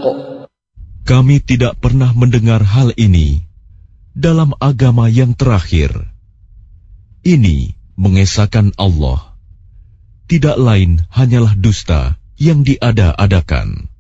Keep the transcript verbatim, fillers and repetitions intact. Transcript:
Kami tidak pernah mendengar hal ini dalam agama yang terakhir. Ini mengesahkan Allah. Tidak lain hanyalah dusta yang diada-adakan.